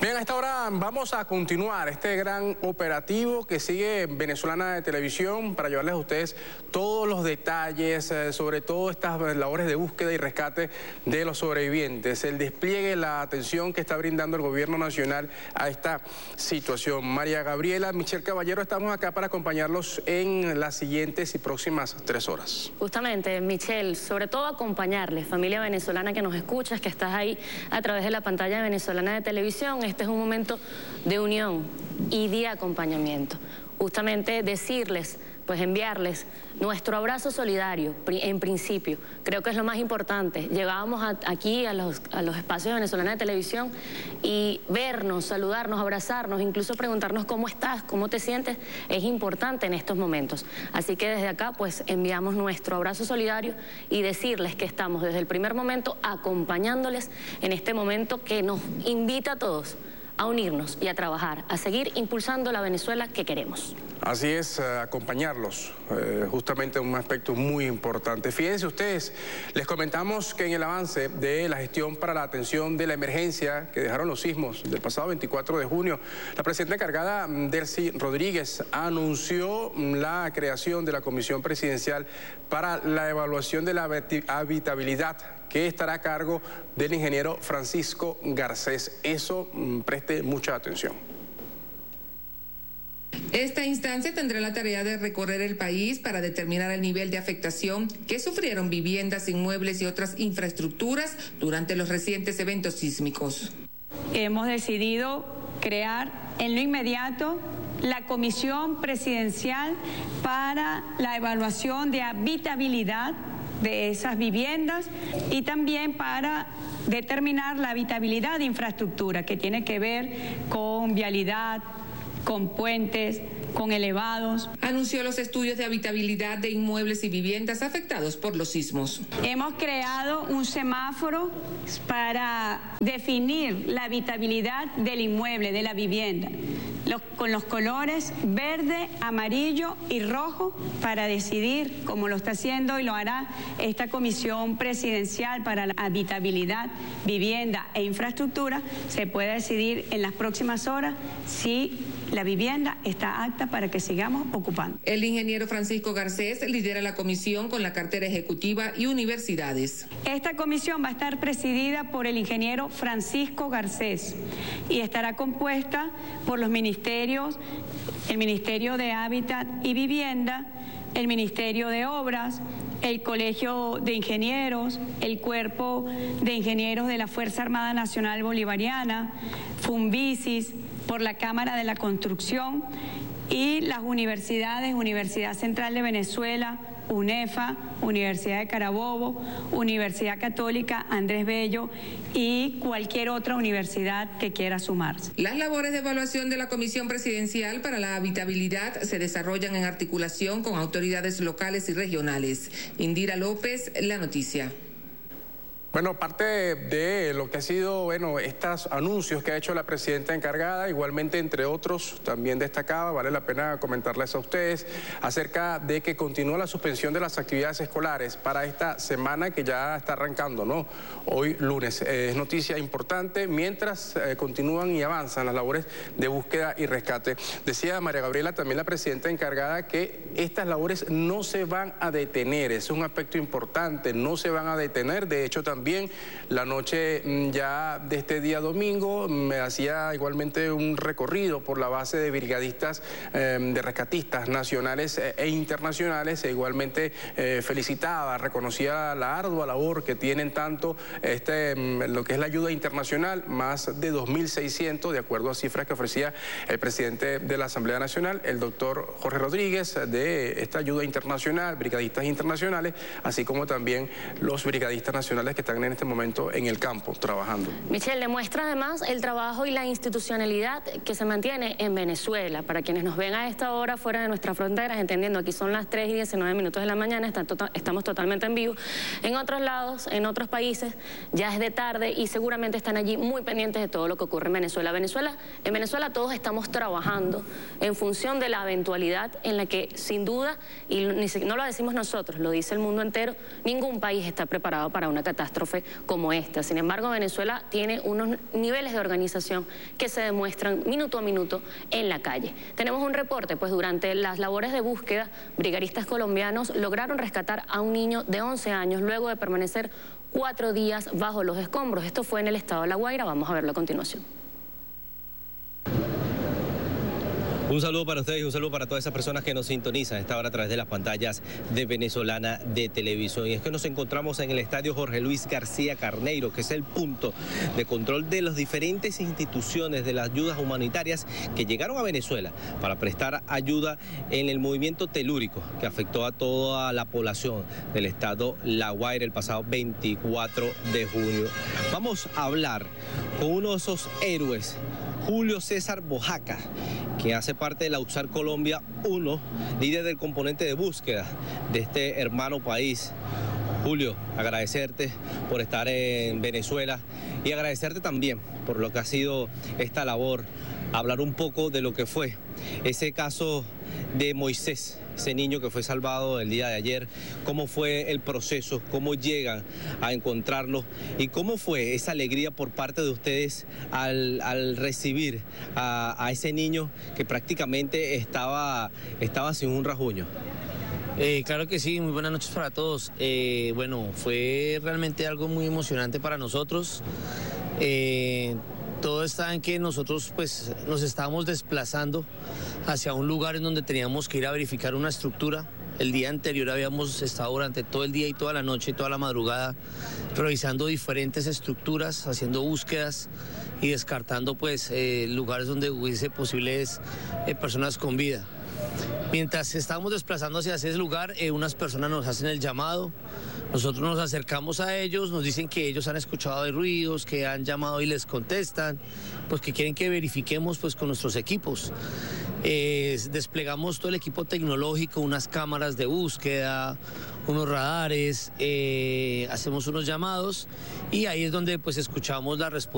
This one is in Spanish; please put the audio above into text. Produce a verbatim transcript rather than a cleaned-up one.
Bien, a esta hora vamos a continuar este gran operativo que sigue Venezolana de Televisión para llevarles a ustedes todos los detalles, eh, sobre todo estas labores de búsqueda y rescate de los sobrevivientes, el despliegue, la atención que está brindando el gobierno nacional a esta situación. María Gabriela, Michelle Caballero, estamos acá para acompañarlos en las siguientes y próximas tres horas. Justamente, Michelle, sobre todo acompañarles, familia venezolana que nos escuchas, que estás ahí a través de la pantalla de Venezolana de Televisión. Este es un momento de unión y de acompañamiento. Justamente decirles, pues enviarles nuestro abrazo solidario, en principio. Creo que es lo más importante. Llegábamos a, aquí a los, a los espacios de Venezolana de Televisión y vernos, saludarnos, abrazarnos, incluso preguntarnos cómo estás, cómo te sientes, es importante en estos momentos. Así que desde acá, pues enviamos nuestro abrazo solidario y decirles que estamos desde el primer momento acompañándoles en este momento que nos invita a todos a unirnos y a trabajar, a seguir impulsando la Venezuela que queremos. Así es, eh, acompañarlos, eh, justamente un aspecto muy importante. Fíjense ustedes, les comentamos que en el avance de la gestión para la atención de la emergencia que dejaron los sismos del pasado veinticuatro de junio, la presidenta encargada, Delcy Rodríguez, anunció la creación de la Comisión Presidencial para la evaluación de la habitabilidad, que estará a cargo del ingeniero Francisco Garcés. Eso, mmm, preste mucha atención. Esta instancia tendrá la tarea de recorrer el país para determinar el nivel de afectación que sufrieron viviendas, inmuebles y otras infraestructuras durante los recientes eventos sísmicos. Hemos decidido crear en lo inmediato la Comisión Presidencial para la evaluación de habitabilidad de esas viviendas y también para determinar la habitabilidad de infraestructura que tiene que ver con vialidad, con puentes, con elevados. Anunció los estudios de habitabilidad de inmuebles y viviendas afectados por los sismos. Hemos creado un semáforo para definir la habitabilidad del inmueble, de la vivienda, los, con los colores verde, amarillo y rojo para decidir, como lo está haciendo y lo hará esta Comisión Presidencial para la Habitabilidad, Vivienda e Infraestructura, se puede decidir en las próximas horas si la vivienda está apta para que sigamos ocupando. El ingeniero Francisco Garcés lidera la comisión con la cartera ejecutiva y universidades. Esta comisión va a estar presidida por el ingeniero Francisco Garcés y estará compuesta por los ministerios, el Ministerio de Hábitat y Vivienda, el Ministerio de Obras, el Colegio de Ingenieros, el Cuerpo de Ingenieros de la Fuerza Armada Nacional Bolivariana, Funvisis, por la Cámara de la Construcción y las universidades, Universidad Central de Venezuela, UNEFA, Universidad de Carabobo, Universidad Católica Andrés Bello y cualquier otra universidad que quiera sumarse. Las labores de evaluación de la Comisión Presidencial para la Habitabilidad se desarrollan en articulación con autoridades locales y regionales. Indira López, La Noticia. Bueno, parte de lo que ha sido, bueno, estos anuncios que ha hecho la presidenta encargada, igualmente entre otros, también destacaba, vale la pena comentarles a ustedes, acerca de que continúa la suspensión de las actividades escolares para esta semana que ya está arrancando, ¿no? Hoy lunes. Eh, es noticia importante, mientras eh, continúan y avanzan las labores de búsqueda y rescate. Decía María Gabriela, también la presidenta encargada, que estas labores no se van a detener, es un aspecto importante, no se van a detener, de hecho también Bien, la noche ya de este día domingo me hacía igualmente un recorrido por la base de brigadistas, eh, de rescatistas nacionales e internacionales, e igualmente eh, felicitaba, reconocía la ardua labor que tienen tanto este, lo que es la ayuda internacional, más de dos mil seiscientos, de acuerdo a cifras que ofrecía el presidente de la Asamblea Nacional, el doctor Jorge Rodríguez, de esta ayuda internacional, brigadistas internacionales, así como también los brigadistas nacionales que están en este momento en el campo trabajando. Michelle, demuestra además el trabajo y la institucionalidad que se mantiene en Venezuela. Para quienes nos ven a esta hora fuera de nuestras fronteras, entendiendo aquí son las tres y diecinueve minutos de la mañana, está to estamos totalmente en vivo. En otros lados, en otros países, ya es de tarde y seguramente están allí muy pendientes de todo lo que ocurre en Venezuela. Venezuela, en Venezuela todos estamos trabajando en función de la eventualidad en la que, sin duda, y no lo decimos nosotros, lo dice el mundo entero, ningún país está preparado para una catástrofe catástrofe como esta. Sin embargo, Venezuela tiene unos niveles de organización que se demuestran minuto a minuto en la calle. Tenemos un reporte, pues durante las labores de búsqueda, brigadistas colombianos lograron rescatar a un niño de once años luego de permanecer cuatro días bajo los escombros. Esto fue en el estado de La Guaira. Vamos a verlo a continuación. Un saludo para ustedes y un saludo para todas esas personas que nos sintonizan a esta hora a través de las pantallas de Venezolana de Televisión. Y es que nos encontramos en el estadio Jorge Luis García Carneiro, que es el punto de control de las diferentes instituciones de las ayudas humanitarias que llegaron a Venezuela para prestar ayuda en el movimiento telúrico que afectó a toda la población del estado La Guaira el pasado veinticuatro de junio. Vamos a hablar con uno de esos héroes, Julio César Bojaca, que hace parte de la USAR Colombia uno, líder del componente de búsqueda de este hermano país. Julio, agradecerte por estar en Venezuela y agradecerte también por lo que ha sido esta labor, hablar un poco de lo que fue ese caso de Moisés, ese niño que fue salvado el día de ayer, cómo fue el proceso, cómo llegan a encontrarlo y cómo fue esa alegría por parte de ustedes al, al recibir a, a ese niño que prácticamente estaba, estaba sin un rasguño. Eh, claro que sí, muy buenas noches para todos. Eh, bueno, fue realmente algo muy emocionante para nosotros. Eh, todo está en que nosotros pues nos estábamos desplazando hacia un lugar en donde teníamos que ir a verificar una estructura. El día anterior habíamos estado durante todo el día y toda la noche y toda la madrugada revisando diferentes estructuras, haciendo búsquedas y descartando pues eh, lugares donde hubiese posibles eh, personas con vida. Mientras estábamos desplazando hacia ese lugar, eh, unas personas nos hacen el llamado, nosotros nos acercamos a ellos, nos dicen que ellos han escuchado de ruidos, que han llamado y les contestan, pues que quieren que verifiquemos pues con nuestros equipos. Eh, desplegamos todo el equipo tecnológico, unas cámaras de búsqueda, unos radares, eh, hacemos unos llamados y ahí es donde pues escuchamos la respuesta.